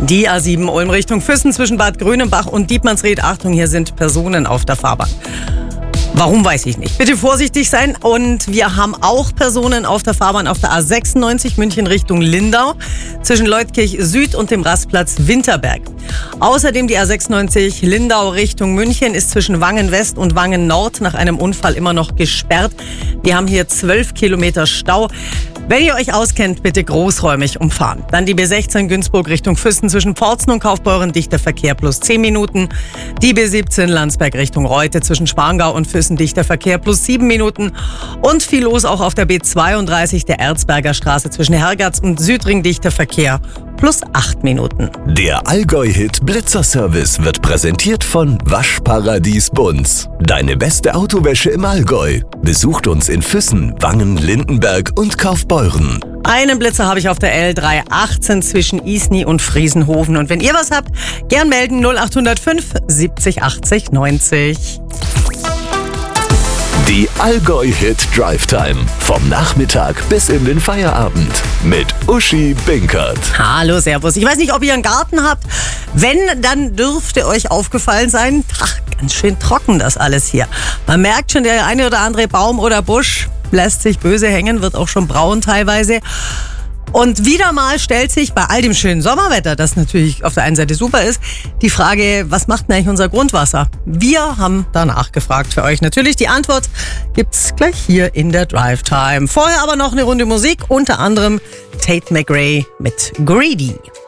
Die A7 Ulm Richtung Füssen zwischen Bad Grönenbach und Dietmannsried. Achtung, hier sind Personen auf der Fahrbahn. Warum, weiß ich nicht. Bitte vorsichtig sein. Und wir haben auch Personen auf der Fahrbahn auf der A96 München Richtung Lindau zwischen Leutkirch Süd und dem Rastplatz Winterberg. Außerdem die A96 Lindau Richtung München ist zwischen Wangen West und Wangen Nord nach einem Unfall immer noch gesperrt. Wir haben hier 12 Kilometer Stau. Wenn ihr euch auskennt, bitte großräumig umfahren. Dann die B16 Günzburg Richtung Füssen zwischen Pforzen und Kaufbeuren, dichter Verkehr plus 10 Minuten. Die B17 Landsberg Richtung Reute zwischen Sparngau und Füssen, dichter Verkehr plus 7 Minuten. Und viel los auch auf der B32 der Erzberger Straße zwischen Hergatz und Südring, dichter Verkehr plus 8 Minuten. Der Allgäu-Hit Blitzer-Service wird präsentiert von Waschparadies Bunz. Deine beste Autowäsche im Allgäu. Besucht uns in Füssen, Wangen, Lindenberg und Kaufbeuren. Einen Blitzer habe ich auf der L318 zwischen Isny und Friesenhofen. Und wenn ihr was habt, gern melden 0805 70 80 90. Die Allgäu-Hit Drive Time. Vom Nachmittag bis in den Feierabend. Mit Uschi Binkert. Hallo, servus. Ich weiß nicht, ob ihr einen Garten habt. Wenn, dann dürfte euch aufgefallen sein, ganz schön trocken das alles hier. Man merkt schon, der eine oder andere Baum oder Busch lässt sich böse hängen, wird auch schon braun teilweise. Und wieder mal stellt sich bei all dem schönen Sommerwetter, das natürlich auf der einen Seite super ist, die Frage, was macht denn eigentlich unser Grundwasser? Wir haben danach gefragt für euch. Natürlich, die Antwort gibt's gleich hier in der Drive Time. Vorher aber noch eine Runde Musik, unter anderem Tate McRae mit Greedy.